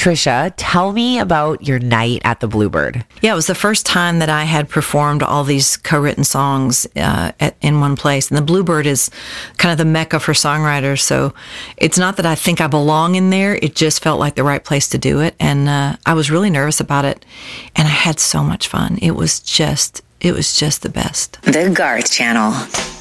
Trisha, tell me about your night at the Bluebird. Yeah, it was the first time that I had performed all these co-written songs in one place. And the Bluebird is kind of the mecca for songwriters. So it's not that I think I belong in there. It just felt like the right place to do it. And I was really nervous about it. And I had so much fun. It was just the best. The Garth Channel.